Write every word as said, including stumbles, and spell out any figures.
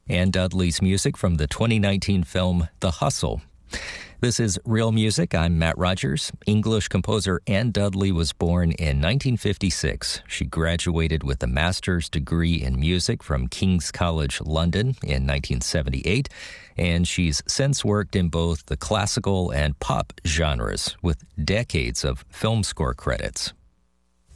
Ann Dudley's music from the twenty nineteen film The Hustle. This is Real Music. I'm Matt Rogers. English composer Ann Dudley was born in nineteen fifty-six. She graduated with a master's degree in music from King's College London in nineteen seventy-eight, and she's since worked in both the classical and pop genres with decades of film score credits.